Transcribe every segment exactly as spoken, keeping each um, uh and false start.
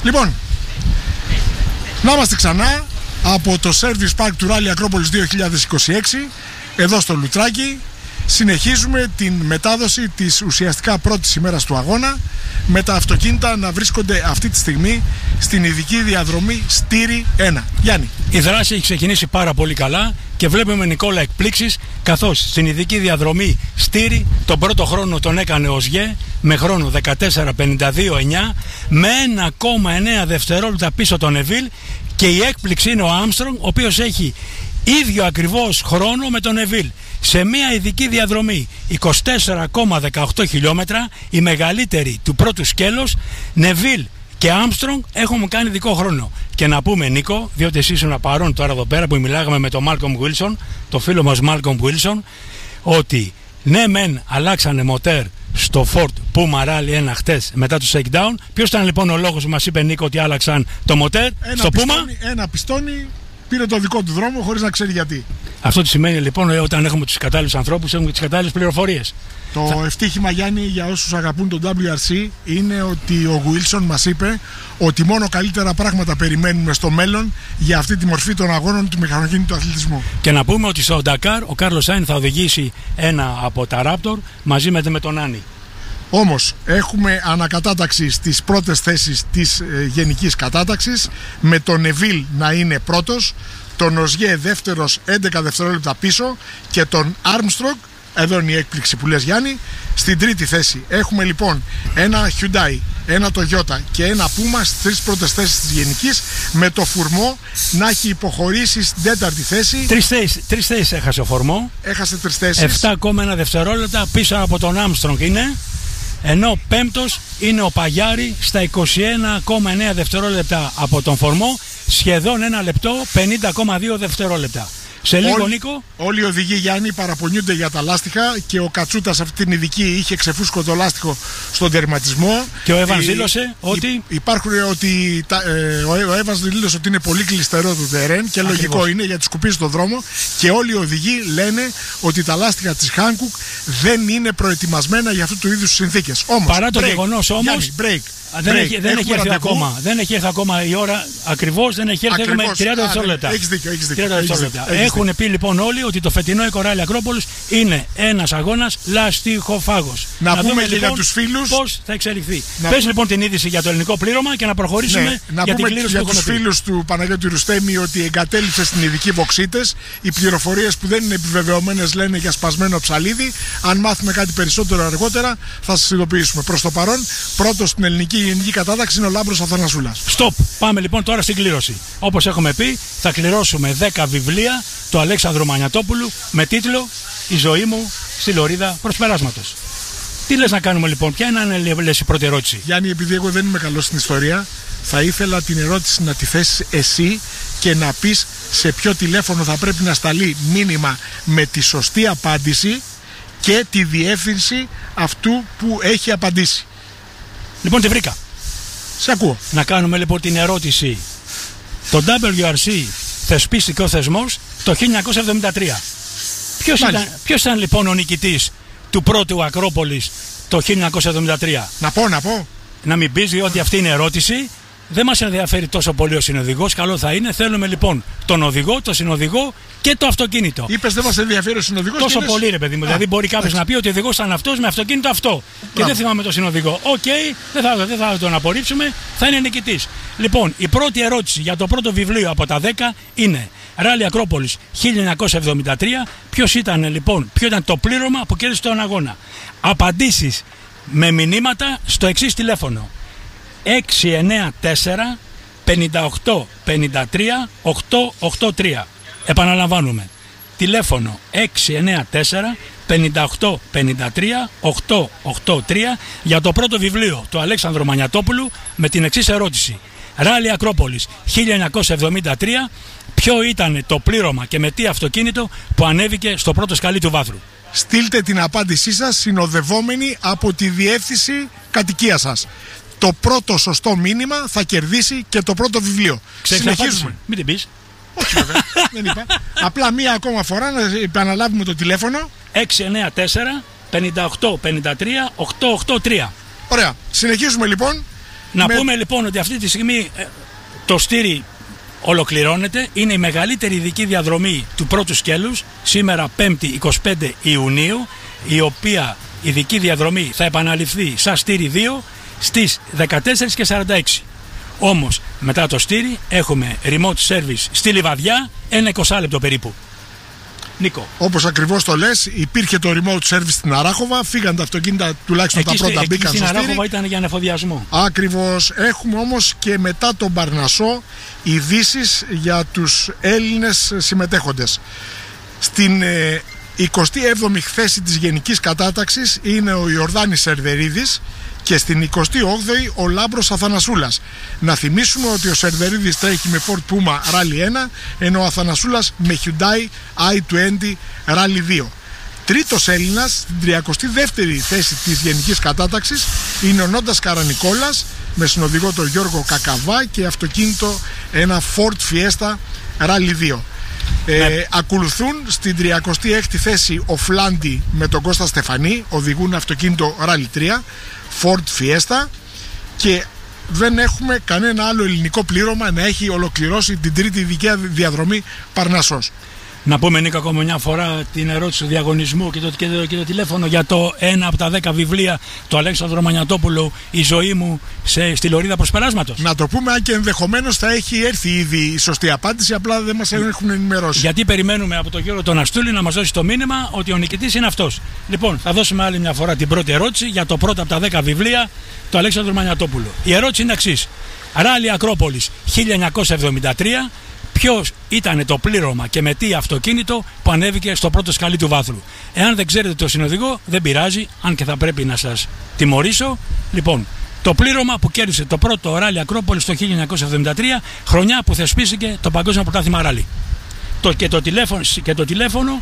Λοιπόν, να είμαστε ξανά από το Service Park του Rally Acropolis δύο χιλιάδες είκοσι έξι, εδώ στο Λουτράκι. Συνεχίζουμε την μετάδοση της ουσιαστικά πρώτης ημέρας του αγώνα, με τα αυτοκίνητα να βρίσκονται αυτή τη στιγμή στην ειδική διαδρομή Στήρι ένα. Γιάννη. Η δράση έχει ξεκινήσει πάρα πολύ καλά και βλέπουμε, Νικόλα, εκπλήξεις, καθώς στην ειδική διαδρομή Στήρι τον πρώτο χρόνο τον έκανε ο ΣΓΕ με χρόνο δεκατέσσερα πενήντα δύο εννιά, με ένα κόμμα εννέα δευτερόλεπτα πίσω τον Νεβίλ, και η έκπληξη είναι ο Άμστρονγκ, ο οποίος έχει ίδιο ακριβώς χρόνο με τον Νεβίλ. Σε μια ειδική διαδρομή είκοσι τέσσερα κόμμα δεκαοκτώ χιλιόμετρα, η μεγαλύτερη του πρώτου σκέλος, Νεβίλ και Άμστρονγκ έχουμε κάνει δικό χρόνο. Και να πούμε, Νίκο, διότι εσύ ήσουν παρόν τώρα εδώ πέρα που μιλάγαμε με τον Μάλκομ Βίλσον, το φίλο μας Μάλκομ Βίλσον, ότι ναι μεν αλλάξανε μοτέρ στο Ford Puma Rally ένα χτες μετά το shakedown. Ποιος ήταν λοιπόν ο λόγος που μας είπε, Νίκο, ότι άλλαξαν το μοτέρ ένα στο πιστόνι, Puma? Ένα πιστόνι πήρε το δικό του δρόμο χωρίς να ξέρει γιατί. Αυτό τι σημαίνει λοιπόν, όταν έχουμε τους κατάλληλους ανθρώπους, έχουμε τις κατάλληλες πληροφορίες. Το θα... ευτύχημα, Γιάννη, για όσους αγαπούν τον ντάμπλιου αρ σι, είναι ότι ο Wilson μας είπε ότι μόνο καλύτερα πράγματα περιμένουμε στο μέλλον για αυτή τη μορφή των αγώνων του μηχανοκίνητου αθλητισμού. Και να πούμε ότι στο Ντακάρ ο Κάρλος Σάιν θα οδηγήσει ένα από τα Raptor μαζί με, με τον Άννη. Όμως έχουμε ανακατάταξη στις πρώτες θέσεις της ε, γενικής κατάταξης, με τον Νεβίλ να είναι πρώτος, τον Οζιέ δεύτερος έντεκα δευτερόλεπτα πίσω και τον Armstrong, εδώ είναι η έκπληξη που λες, Γιάννη, στην τρίτη θέση. Έχουμε λοιπόν ένα Hyundai, ένα Toyota και ένα Puma στις τρεις πρώτες θέσεις της γενικής, με το Φουρμό να έχει υποχωρήσει στην τέταρτη θέση. Τρεις θέσεις, τρεις θέσεις έχασε ο Φορμό. Έχασε τρεις θέσεις. επτά κόμμα ένα δευτερόλεπτα πίσω από τον Armstrong είναι. Ενώ πέμπτος είναι ο Παγιάρη στα είκοσι ένα κόμμα εννέα δευτερόλεπτα από τον Φορμό, σχεδόν ένα λεπτό, πενήντα κόμμα δύο δευτερόλεπτα. Σε λίγο, Όλοι, Νίκο. Όλοι οι οδηγοί, Γιάννη, παραπονιούνται για τα λάστιχα, και ο Κατσούτας αυτή την ειδική είχε ξεφούσκω το λάστιχο στον τερματισμό. Και ο Εύανς δήλωσε ότι. Υπάρχουν ότι. Τα, ε, ο Εύανς δήλωσε ότι είναι πολύ κλειστερό το τερέν, και Ακριβώς. λογικό είναι, γιατί σκουπίζει το δρόμο. Και όλοι οι οδηγοί λένε ότι τα λάστιχα της Χάνκουκ δεν είναι προετοιμασμένα για αυτού του είδους συνθήκες. Όμως, παρά το γεγονός όμως. Γιάννη, break. Δεν, break. έχει, δεν έχει έρθει ακόμα. Δεν έχει έρθει ακόμα η ώρα ακριβώς. Δεν έχει έρθει. Έχουμε τριάντα δευτερόλεπτα. Έχεις δίκιο, έχεις δίκιο. τριάντα δευτερόλεπτα. Έχουν πει λοιπόν όλοι ότι το φετινό Eco Rally Acropolis είναι ένας αγώνας λαστιχοφάγος. Να, να πούμε δούμε, και λοιπόν, για τους φίλους πώς θα εξελιχθεί. Να... Πες λοιπόν την είδηση για το ελληνικό πλήρωμα και να προχωρήσουμε, ναι, να για την πούμε κλήρωση για που τους φίλους του Παναγιώτη Ρουστέμι ότι εγκατέλειψε στην ειδική Βοξίτες. Οι πληροφορίες που δεν είναι επιβεβαιωμένες λένε για σπασμένο ψαλίδι. Αν μάθουμε κάτι περισσότερο αργότερα θα σας ειδοποιήσουμε. Προς το παρόν, πρώτος στην ελληνική γενική κατάταξη είναι ο Λάμπρος Αθανασούλας. Στοπ. Πάμε λοιπόν τώρα στην κλήρωση. Όπως έχουμε πει, θα κληρώσουμε δέκα βιβλία του Αλέξανδρου Μανιατόπουλου με τίτλο «Η ζωή μου στη λωρίδα προσπεράσματος». Τι λες να κάνουμε λοιπόν, ποια είναι λες, η πρώτη ερώτηση? Γιάννη, επειδή εγώ δεν είμαι καλός στην ιστορία, θα ήθελα την ερώτηση να τη θέσεις εσύ και να πεις σε ποιο τηλέφωνο θα πρέπει να σταλεί μήνυμα με τη σωστή απάντηση και τη διεύθυνση αυτού που έχει απαντήσει. Λοιπόν, τη βρήκα. Σε ακούω. Να κάνουμε λοιπόν την ερώτηση. Το ντάμπλιου αρ σι θεσπίστηκε ο θεσμός το χίλια εννιακόσια εβδομήντα τρία. Ποιος ήταν, ποιος ήταν λοιπόν ο νικητής του πρώτου Ακρόπολης το χίλια εννιακόσια εβδομήντα τρία? Να πω, να πω. Να μην πεις, διότι αυτή είναι ερώτηση. Δεν μας ενδιαφέρει τόσο πολύ ο συνοδηγός. Καλό θα είναι. Θέλουμε λοιπόν τον οδηγό, τον συνοδηγό και το αυτοκίνητο. Είπες δεν μας ενδιαφέρει ο συνοδηγός. Τόσο πολύ, ρε παιδί μου. Α, δηλαδή, μπορεί κάποιος να πει ότι ο οδηγός ήταν αυτός με αυτοκίνητο αυτό. Μπράβο. Και δεν θυμάμαι τον συνοδηγό. Οκ, okay, δεν, θα, δεν θα τον απορρίψουμε. Θα είναι νικητής. Λοιπόν, η πρώτη ερώτηση για το πρώτο βιβλίο από τα δέκα είναι Rally Acropolis χίλια εννιακόσια εβδομήντα τρία. Ποιος ήταν λοιπόν, ποιο ήταν το πλήρωμα που κέρδισε τον αγώνα? Απαντήσεις με μηνύματα στο εξής τηλέφωνο: έξι εννέα τέσσερα πενήντα οκτώ πενήντα τρία οκτακόσια ογδόντα τρία. Επαναλαμβάνουμε. Τηλέφωνο έξι εννέα τέσσερα πενήντα οκτώ πενήντα τρία οκτακόσια ογδόντα τρία για το πρώτο βιβλίο του Αλέξανδρου Μανιατόπουλου με την εξής ερώτηση: Rally Acropolis χίλια εννιακόσια εβδομήντα τρία. Ποιο ήταν το πλήρωμα και με τι αυτοκίνητο που ανέβηκε στο πρώτο σκαλί του βάθρου? Στείλτε την απάντησή σας συνοδευόμενη από τη διεύθυνση κατοικίας σας. Το πρώτο σωστό μήνυμα θα κερδίσει και το πρώτο βιβλίο. Συνεχίζουμε. Μην την πεις. Όχι βέβαια, δεν είπα. Απλά μία ακόμα φορά να επαναλάβουμε το τηλέφωνο. έξι εννέα τέσσερα πενήντα οκτώ πενήντα τρία οκτακόσια ογδόντα τρία. Ωραία. Συνεχίζουμε λοιπόν Να με... πούμε λοιπόν ότι αυτή τη στιγμή ε, το στήρι ολοκληρώνεται. Είναι η μεγαλύτερη ειδική διαδρομή του πρώτου σκέλους, σήμερα πέμπτη εικοστή πέμπτη Ιουνίου, η οποία ειδική διαδρομή θα επαναληφθεί σαν στήρι δύο στις δεκατέσσερις και σαράντα έξι. Όμως μετά το στήρι έχουμε remote service στη Λιβαδιά, ένα είκοσι λεπτό περίπου. Νίκο. Όπως ακριβώς το λες, υπήρχε το remote service στην Αράχοβα, φύγαν τα αυτοκίνητα, τουλάχιστον εκεί, τα πρώτα εκεί μπήκαν στο στήρι. Στην Αράχοβα ήταν για ανεφοδιασμό. Ακριβώς. Έχουμε όμως και μετά τον Παρνασσό ειδήσεις για τους Έλληνες συμμετέχοντες. Στην ε, εικοστή έβδομη θέση της γενικής κατάταξης είναι ο Ιορδάνης Σερδερίδης και στην εικοστή όγδοη ο Λάμπρος Αθανασούλας. Να θυμίσουμε ότι ο Σερδερίδης τρέχει με Ford Puma Rally ένα, ενώ ο Αθανασούλας με Hyundai άι είκοσι Rally δύο. Τρίτος Έλληνας στην τριαντάτη δεύτερη θέση της γενικής κατάταξης είναι ο Νόντας Καρανικόλας με συνοδηγό τον Γιώργο Κακαβά και αυτοκίνητο ένα Ford Fiesta Rally δύο. Ε, ναι. Ακολουθούν στην τριαντάτη έκτη θέση ο Φλάντι με τον Κώστα Στεφανή, οδηγούν αυτοκίνητο Rally τρία Ford Fiesta, και δεν έχουμε κανένα άλλο ελληνικό πλήρωμα να έχει ολοκληρώσει την τρίτη ειδική διαδρομή Παρνασσός. Να πούμε, Νίκο, ακόμα μια φορά την ερώτηση του διαγωνισμού και το, και, το, και το τηλέφωνο για το ένα από τα δέκα βιβλία του Αλέξανδρου Μανιατόπουλου, «Η ζωή μου σε, στη Λωρίδα Προσπεράσματος». Να το πούμε, αν και ενδεχομένως θα έχει έρθει ήδη η σωστή απάντηση, απλά δεν μας έχουν ενημερώσει. Γιατί περιμένουμε από τον Γιώργο τον Αστούλη να μας δώσει το μήνυμα ότι ο νικητής είναι αυτός. Λοιπόν, θα δώσουμε άλλη μια φορά την πρώτη ερώτηση για το πρώτο από τα δέκα βιβλία του Αλέξανδρου Μανιατόπουλου. Η ερώτηση είναι εξής. Ράλι Ακρόπολης χίλια εννιακόσια εβδομήντα τρία. Ποιος ήταν το πλήρωμα και με τι αυτοκίνητο που ανέβηκε στο πρώτο σκαλί του βάθρου? Εάν δεν ξέρετε το συνοδηγό, δεν πειράζει, αν και θα πρέπει να σας τιμωρήσω. Λοιπόν, το πλήρωμα που κέρδισε το πρώτο ράλι Ακρόπολης το χίλια εννιακόσια εβδομήντα τρία, χρονιά που θεσπίστηκε το Παγκόσμιο Πρωτάθλημα Ράλι. Το, και, το τηλέφωνο, και το τηλέφωνο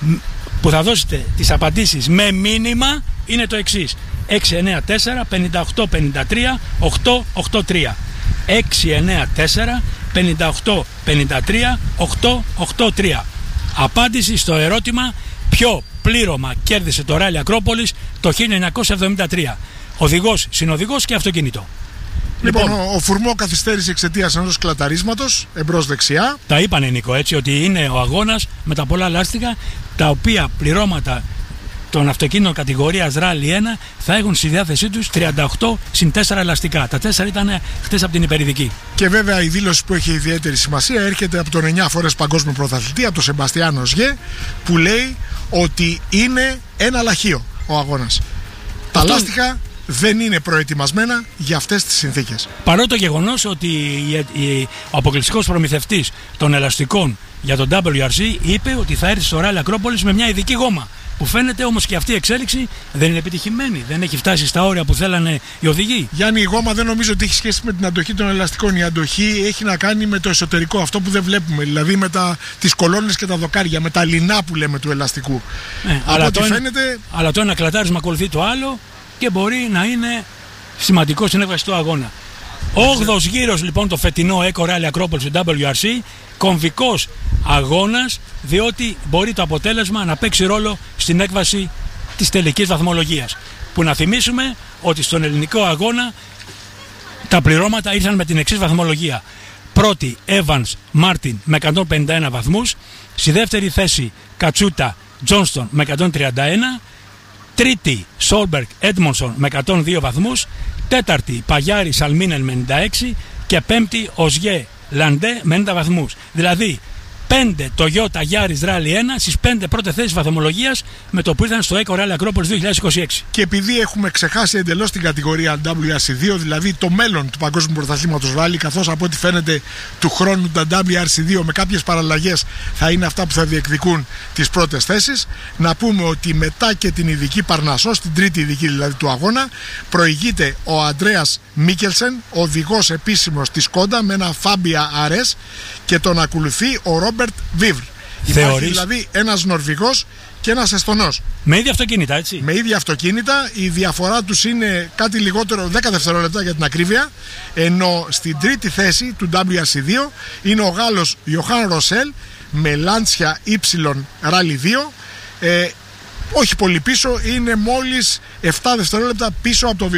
που θα δώσετε τις απαντήσεις με μήνυμα είναι το εξής: έξι εννιά τέσσερα πέντε οκτώ πέντε τρία οκτώ οκτώ τρία. έξι εννιά τέσσερα πέντε οκτώ πέντε τρία οκτώ οκτώ τρία. Απάντηση στο ερώτημα ποιο πλήρωμα κέρδισε το Ράλι Ακρόπολης το χίλια εννιακόσια εβδομήντα τρία. Οδηγός, συνοδηγός και αυτοκίνητο. Λοιπόν, λοιπόν ο, ο Φουρμό καθυστέρησε εξαιτίας ενός κλαταρίσματος εμπρός δεξιά. Τα είπανε, Νίκο, έτσι, ότι είναι ο αγώνας με τα πολλά λάστιχα, τα οποία πληρώματα των αυτοκίνητων κατηγορίας Rally ένα θα έχουν στη διάθεσή τους τριάντα οκτώ συν τέσσερα ελαστικά. Τα τέσσερα ήταν χτες από την υπερειδική. Και βέβαια η δήλωση που έχει ιδιαίτερη σημασία έρχεται από τον εννιά φορές παγκόσμιο πρωταθλητή, από τον Σεμπαστιάν Οζιέ, που λέει ότι είναι ένα λαχείο ο αγώνας. Τα Αυτό... λάστιχα δεν είναι προετοιμασμένα για αυτές τις συνθήκες. Παρότι το γεγονός ότι ο αποκλειστικός προμηθευτής των ελαστικών για τον ντάμπλιου αρ σι είπε ότι θα έρθει στο Ράλι Ακρόπολης με μια ειδική γόμα. Που φαίνεται όμως και αυτή η εξέλιξη δεν είναι επιτυχημένη. Δεν έχει φτάσει στα όρια που θέλανε οι οδηγοί. Γιάννη, η γόμα δεν νομίζω ότι έχει σχέση με την αντοχή των ελαστικών. Η αντοχή έχει να κάνει με το εσωτερικό, αυτό που δεν βλέπουμε. Δηλαδή με τις κολόνες και τα δοκάρια, με τα λινά που λέμε του ελαστικού. Ε, Από αλλά, ό,τι το φαίνεται... ένα, αλλά το ένα κλατάρισμα ακολουθεί το άλλο και μπορεί να είναι σημαντικό στην έκβαση του αγώνα. όγδοος γύρος λοιπόν το φετινό Eco Rally Ακρόπολης του ντάμπλιου αρ σι, κομβικός αγώνας, διότι μπορεί το αποτέλεσμα να παίξει ρόλο στην έκβαση της τελικής βαθμολογίας. Που να θυμίσουμε ότι στον ελληνικό αγώνα τα πληρώματα ήρθαν με την εξής βαθμολογία. Πρώτη Evans Martin με εκατόν πενήντα ένα βαθμούς, στη δεύτερη θέση Κατσούτα Johnston με εκατόν τριάντα ένα, τρίτη Solberg Edmondson με εκατόν δύο βαθμούς, τέταρτη Παγιάρη Σαλμίνεν με ενενήντα έξι και πέμπτη Οζιέ Λαντέ με ενενήντα βαθμούς. Δηλαδή πέντε Toyota Yaris Rally ένα στις πέντε πρώτες θέσεις βαθμολογίας με το που ήρθαν στο Eco Rally Ακρόπολης δύο χιλιάδες είκοσι έξι. Και επειδή έχουμε ξεχάσει εντελώς την κατηγορία ντάμπλιου αρ σι δύο, δηλαδή το μέλλον του Παγκόσμιου Πρωταθλήματος Rally, καθώς από ό,τι φαίνεται του χρόνου τα ντάμπλιου αρ σι δύο με κάποιες παραλλαγές θα είναι αυτά που θα διεκδικούν τις πρώτες θέσεις, να πούμε ότι μετά και την ειδική Παρνασσό, στην τρίτη ειδική δηλαδή του αγώνα, προηγείται ο Αντρέας Μίκελσεν, οδηγός επίσημος της Κόντα με ένα Φάμπια αρ ες, και τον ακολουθεί ο Ρόμπερτ Βίβρ. Υπάρχει δηλαδή ένας Νορβηγός και ένας Εστονός. Με ίδια αυτοκίνητα, έτσι. Με ίδια αυτοκίνητα. Η διαφορά τους είναι κάτι λιγότερο, δέκα δευτερόλεπτα για την ακρίβεια. Ενώ στην τρίτη θέση του ντάμπλιου αρ σι δύο είναι ο Γάλλος Ιωχάν Ροσέλ με Lancia Y Rally δύο. Ε, όχι πολύ πίσω, είναι μόλις επτά δευτερόλεπτα πίσω από το Βίβρ.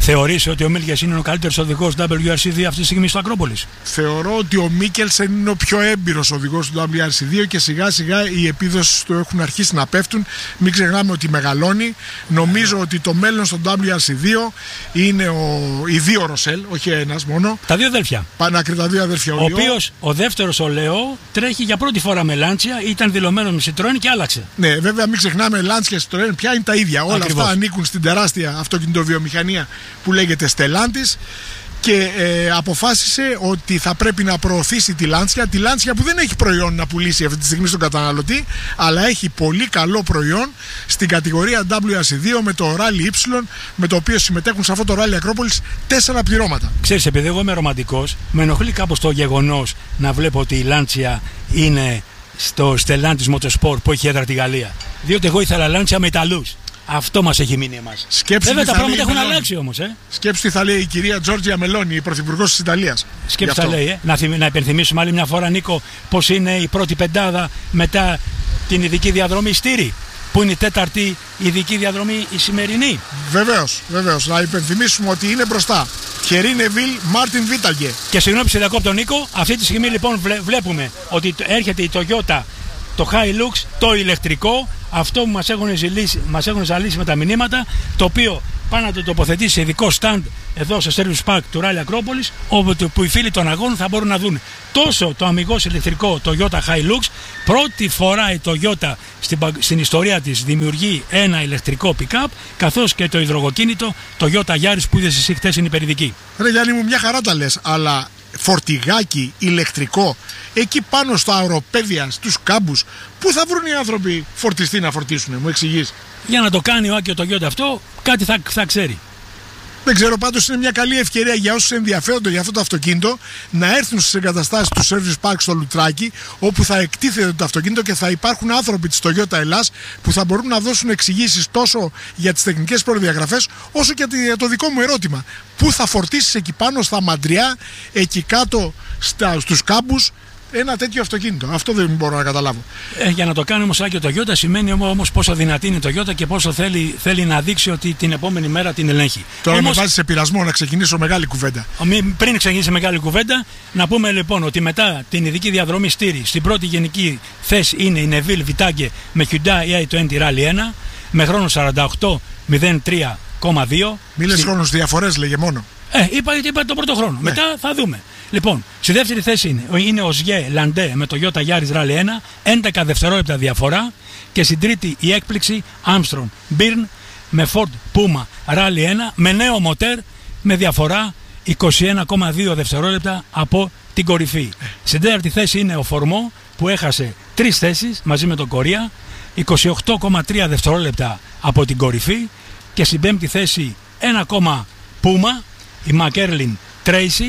Θεωρείς ότι ο Μίλκελσεν είναι ο καλύτερος οδηγός ντάμπλιου αρ σι δύο αυτή τη στιγμή στο Ακρόπολης? Θεωρώ ότι ο Μίκελσεν είναι ο πιο έμπειρος οδηγός του ντάμπλιου αρ σι δύο και σιγά σιγά οι επίδοσεις του έχουν αρχίσει να πέφτουν. Μην ξεχνάμε ότι μεγαλώνει. Νομίζω ότι το μέλλον στο ντάμπλιου αρ σι δύο είναι ο, οι δύο Ροσέλ, όχι ένας μόνο. Τα δύο αδέλφια. Πανάκρι τα δύο αδέλφια. Ο οποίος ο δεύτερος, ο Λεό, τρέχει για πρώτη φορά με Λάντσια, ήταν δηλωμένο με Citroën και άλλαξε. Ναι, βέβαια μην ξεχνάμε, Λάντσια και Citroën πια είναι τα ίδια. Όλα Ακριβώς. αυτά ανήκουν στην τεράστια αυτοκινητοβιομηχανία που λέγεται Stellantis. Και ε, αποφάσισε ότι θα πρέπει να προωθήσει τη Lancia. Τη Lancia που δεν έχει προϊόν να πουλήσει αυτή τη στιγμή στον καταναλωτή, αλλά έχει πολύ καλό προϊόν στην κατηγορία ντάμπλιου αρ σι δύο με το Rally Y, με το οποίο συμμετέχουν σε αυτό το Rally Ακρόπολης τέσσερα πληρώματα. Ξέρεις, επειδή εγώ είμαι ρομαντικός, με ενοχλεί κάπως το γεγονός να βλέπω ότι η Lancia είναι στο Stellantis Motorsport που έχει έδρα τη Γαλλία. Διότι εγώ ήθελα Lancia με Ιταλούς. Αυτό μας έχει μείνει εμάς. Βέβαια τα πράγματα έχουν αλλάξει όμως. Ε. Σκέψου τι θα λέει η κυρία Τζόρτζια Μελόνι, η πρωθυπουργός της Ιταλίας. Σκέψου τι θα λέει. Ε. Να, θυμ, να υπενθυμίσουμε άλλη μια φορά, Νίκο, πως είναι η πρώτη πεντάδα μετά την ειδική διαδρομή Στήρι. Που είναι η τέταρτη ειδική διαδρομή η σημερινή. Βεβαίως, βεβαίως. Να υπενθυμίσουμε ότι είναι μπροστά Θιερί Νεβίλ, Μάρτιν Βίταγκε. Και συγγνώμη που σε διακόπτω, Νίκο, αυτή τη στιγμή λοιπόν βλέ, βλέπουμε ότι έρχεται η Toyota, το Hilux, το ηλεκτρικό, αυτό που μας έχουν, ζηλήσει, μας έχουν ζαλίσει με τα μηνύματα, το οποίο πάνε να το τοποθετήσει σε ειδικό stand εδώ στο Service Park του Rally Ακρόπολης, όπου οι φίλοι των αγώνων θα μπορούν να δουν τόσο το αμιγώς ηλεκτρικό Toyota Hilux. Πρώτη φορά η Toyota στην, στην ιστορία της δημιουργεί ένα ηλεκτρικό pick-up, καθώς και το υδρογοκίνητο Toyota Yaris που είδες εσύ χτες είναι υπερηδική. Ρε Γιάννη μου, μια χαρά τα λες, αλλά φορτηγάκι ηλεκτρικό εκεί πάνω στα αεροπέδια, στους κάμπους, πού θα βρουν οι άνθρωποι φορτιστή να φορτίσουν, μου εξηγείς? Για να το κάνει ο Άκιο το Toyota αυτό, κάτι θα, θα ξέρει. Δεν ξέρω, πάντως είναι μια καλή ευκαιρία για όσους ενδιαφέρονται για αυτό το αυτοκίνητο να έρθουν στις εγκαταστάσεις του Service Park στο Λουτράκι, όπου θα εκτίθεται το αυτοκίνητο και θα υπάρχουν άνθρωποι της Toyota Ελλάς που θα μπορούν να δώσουν εξηγήσεις τόσο για τις τεχνικές προδιαγραφές όσο και για το δικό μου ερώτημα. Πού θα φορτίσεις εκεί πάνω στα μαντριά, εκεί κάτω στα, στους κάμπους, ένα τέτοιο αυτοκίνητο? Αυτό δεν μπορώ να καταλάβω. Ε, για να το κάνει όμως Άκιο το Toyota σημαίνει όμως πόσο δυνατή είναι η Toyota και πόσο θέλει, θέλει να δείξει ότι την επόμενη μέρα την ελέγχει. Τώρα όμως, με βάζεις σε πειρασμό να ξεκινήσω μεγάλη κουβέντα. Πριν ξεκινήσει μεγάλη κουβέντα, να πούμε λοιπόν ότι μετά την ειδική διαδρομή Στήρι, στην πρώτη γενική θέση είναι η Neville Vitage με Hyundai έι είκοσι Rally ένα με χρόνο σαράντα οκτώ μηδέν τρία κόμμα δύο. Μη λες Στη... χρόνους διαφορές, λέγε μόνο. Ε, είπα, είπα τον πρώτο χρόνο. Ναι. Μετά θα δούμε. Λοιπόν, στη δεύτερη θέση είναι, είναι ο Ζιέ Λαντέ με το Toyota Yaris Rally ένα, έντεκα δευτερόλεπτα διαφορά. Και στην τρίτη η έκπληξη Armstrong Byrne με Ford Puma Rally ένα με νέο μοτέρ με διαφορά είκοσι ένα κόμμα δύο δευτερόλεπτα από την κορυφή. Ε. Στην τέταρτη θέση είναι ο Φορμό που έχασε τρεις θέσεις μαζί με τον Κορία, είκοσι οκτώ κόμμα τρία δευτερόλεπτα από την κορυφή. Και στην πέμπτη θέση ένα ακόμα Puma, η McErlin Tracy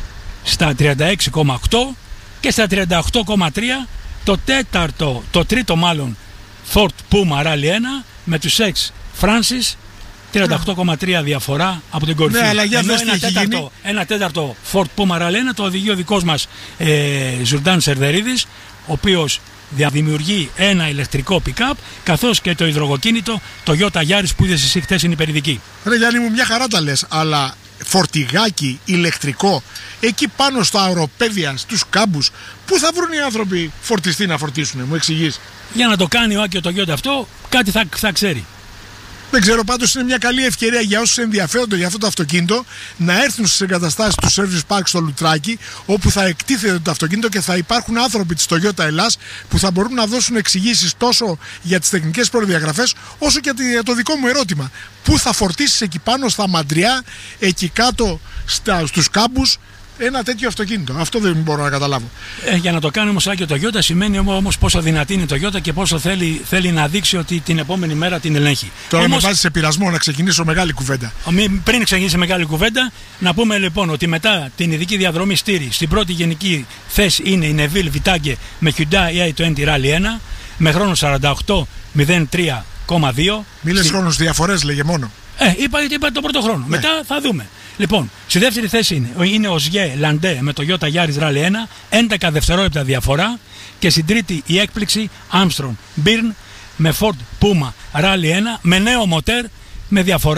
στα τριάντα έξι κόμμα οκτώ και στα τριάντα οκτώ κόμμα τρία το τέταρτο, το τρίτο μάλλον Ford Puma Rally ένα με τους X Francis, τριάντα οκτώ κόμμα τρία διαφορά από την κορυφή. Ναι, αλλά για Ενώ ένα, τέταρτο, ένα τέταρτο Ford Puma Rally ένα το οδηγεί ο δικός μας ε, Ζουρντάν Σερδερίδης, ο οποίος δημιουργεί ένα ηλεκτρικό pick-up, καθώς και το υδρογοκίνητο Toyota Yaris που είδες εσύ χτες είναι υπερηδική. Ρε Γιάννη μου, μια χαρά τα λες, αλλά φορτηγάκι ηλεκτρικό εκεί πάνω στα αεροπέδια, στους κάμπους, πού θα βρουν οι άνθρωποι φορτιστή να φορτίσουν, μου εξηγείς? Για να το κάνει ο Άκιο το Toyota αυτό, κάτι θα, θα ξέρει. Δεν ξέρω, πάντως είναι μια καλή ευκαιρία για όσους ενδιαφέρονται για αυτό το αυτοκίνητο να έρθουν στις εγκαταστάσεις του Service Park στο Λουτράκι, όπου θα εκτίθεται το αυτοκίνητο και θα υπάρχουν άνθρωποι της Toyota Ελλάς που θα μπορούν να δώσουν εξηγήσεις τόσο για τις τεχνικές προδιαγραφές όσο και για το δικό μου ερώτημα. Πού θα φορτίσεις εκεί πάνω στα μαντριά, εκεί κάτω στα, στους κάμπους, ένα τέτοιο αυτοκίνητο? Αυτό δεν μπορώ να καταλάβω. Ε, για να το κάνει όμως Άκιο το Toyota σημαίνει όμως πόσο δυνατή είναι η Toyota και πόσο θέλει, θέλει να δείξει ότι την επόμενη μέρα την ελέγχει. Τώρα όμως, με βάζεις σε πειρασμό να ξεκινήσω μεγάλη κουβέντα. Πριν ξεκινήσει μεγάλη κουβέντα, να πούμε λοιπόν ότι μετά την ειδική διαδρομή Στήρι, στην πρώτη γενική θέση είναι η Neville Vitage με Hyundai έι είκοσι Rally ένα με χρόνο σαράντα οκτώ μηδέν τρία κόμμα δύο. Μη λες Στη... χρόνους διαφορές, λέγε μόνο. Ε, είπα, είπα τον πρώτο χρόνο. Ναι. Μετά θα δούμε. Λοιπόν, στη δεύτερη θέση είναι, είναι ο Ζιέ Λαντέ με το Toyota Yaris Rally ένα, έντεκα δευτερόλεπτα διαφορά. Και στην τρίτη η έκπληξη Armstrong Byrne με Ford Puma Rally ένα με νέο μοτέρ με διαφορά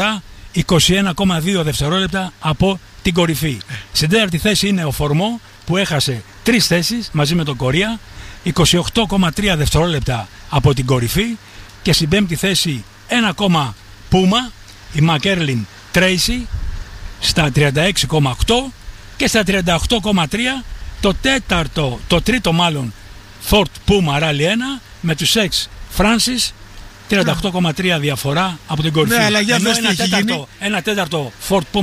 είκοσι ένα κόμμα δύο δευτερόλεπτα από την κορυφή. Στην τέταρτη θέση είναι ο Φορμό που έχασε τρεις θέσεις μαζί με τον Κορία, είκοσι οκτώ κόμμα τρία δευτερόλεπτα από την κορυφή, και στην πέμπτη θέση ένα κόμμα Πούμα, η Μακέρλιν Τρέισι στα τριάντα έξι κόμμα οκτώ, και στα τριάντα οκτώ κόμμα τρία το τέταρτο, το τρίτο μάλλον Ford Puma Rally ένα με τους Εξ Francis, τριάντα οκτώ κόμμα τρία διαφορά από την κορυφή. Ναι, αλλά για Ενώ δες τι ένα, έχει τέταρτο, γίνει. ένα τέταρτο Ford Puma